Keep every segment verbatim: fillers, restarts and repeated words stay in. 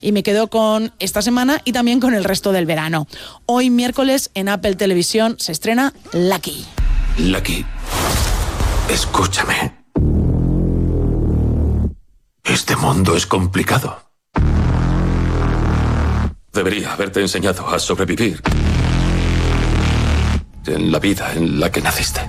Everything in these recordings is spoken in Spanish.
Y me quedo con esta semana y también con el resto del verano. Hoy miércoles en Apple Televisión se estrena Lucky. Lucky, escúchame. Este mundo es complicado. Debería haberte enseñado a sobrevivir en la vida en la que naciste.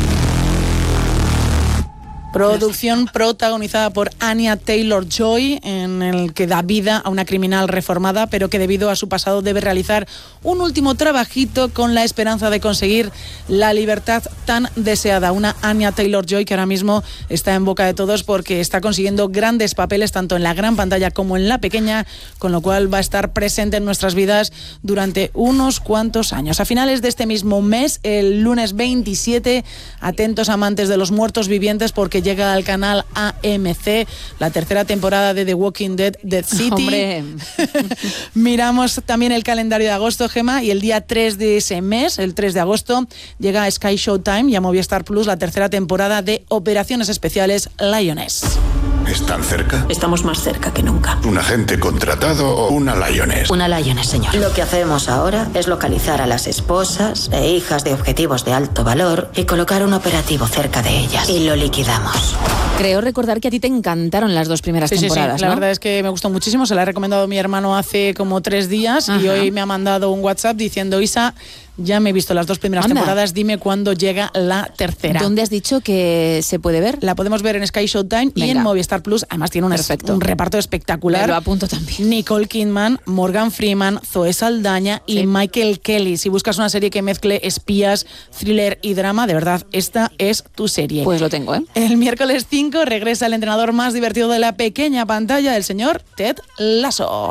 Producción protagonizada por Anya Taylor-Joy, en el que da vida a una criminal reformada, pero que debido a su pasado debe realizar un último trabajito con la esperanza de conseguir la libertad tan deseada. Una Anya Taylor-Joy que ahora mismo está en boca de todos porque está consiguiendo grandes papeles tanto en la gran pantalla como en la pequeña, con lo cual va a estar presente en nuestras vidas durante unos cuantos años. A finales de este mismo mes, el lunes veintisiete, atentos amantes de los muertos vivientes, porque llega al canal A M C la tercera temporada de The Walking Dead, Dead City. Hombre. Miramos también el calendario de agosto, Gema, y el día tres de ese mes, el tres de agosto, llega a Sky Showtime y a Movistar Plus la tercera temporada de Operaciones Especiales Lioness. ¿Están cerca? Estamos más cerca que nunca. ¿Un agente contratado o una Lioness? Una Lioness, señor. Lo que hacemos ahora es localizar a las esposas e hijas de objetivos de alto valor y colocar un operativo cerca de ellas. Y lo liquidamos. Creo recordar que a ti te encantaron las dos primeras sí, temporadas, sí, sí. La ¿no? verdad es que me gustó muchísimo. Se la ha recomendado mi hermano hace como tres días. Ajá. Y hoy me ha mandado un WhatsApp diciendo: Isa, ya me he visto las dos primeras Anda. temporadas, dime cuándo llega la tercera. ¿Dónde has dicho que se puede ver? La podemos ver en Sky Showtime. Venga. Y en Movistar Plus. Además tiene un, es, un reparto espectacular. Me lo apunto también. Nicole Kidman, Morgan Freeman, Zoe Saldaña y sí. Michael Kelly. Si buscas una serie que mezcle espías, thriller y drama, de verdad, esta es tu serie. Pues lo tengo, ¿eh? El miércoles cinco regresa el entrenador más divertido de la pequeña pantalla, el señor Ted Lasso.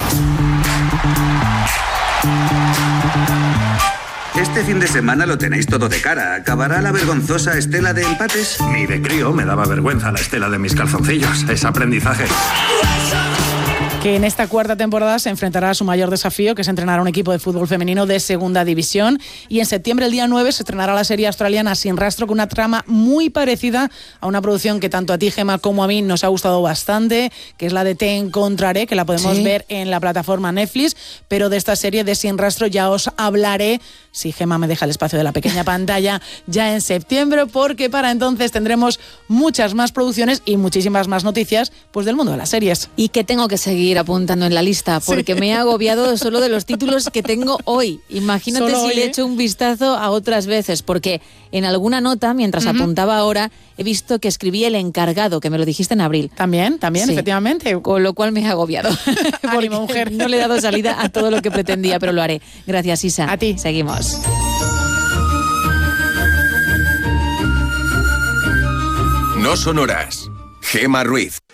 Este fin de semana lo tenéis todo de cara. ¿Acabará la vergonzosa estela de empates? Ni de crío me daba vergüenza la estela de mis calzoncillos. Es aprendizaje. Que en esta cuarta temporada se enfrentará a su mayor desafío, que es entrenar a un equipo de fútbol femenino de segunda división. Y en septiembre, el día nueve, se estrenará la serie australiana Sin Rastro, con una trama muy parecida a una producción que tanto a ti, Gema, como a mí nos ha gustado bastante, que es la de Te Encontraré, que la podemos sí. ver en la plataforma Netflix. Pero de esta serie de Sin Rastro ya os hablaré, si Gema me deja el espacio de la pequeña pantalla, ya en septiembre, porque para entonces tendremos muchas más producciones y muchísimas más noticias pues del mundo de las series. Y que tengo que seguir apuntando en la lista, porque sí. me he agobiado solo de los títulos que tengo hoy. Imagínate solo si hoy, le he hecho un vistazo a otras veces, porque en alguna nota, mientras uh-huh. apuntaba ahora, he visto que escribí El Encargado, que me lo dijiste en abril. También, también, sí. efectivamente. Con lo cual me he agobiado. Porque mujer. No le he dado salida a todo lo que pretendía, pero lo haré. Gracias, Isa. A ti. Seguimos. No son horas. Gema Ruiz.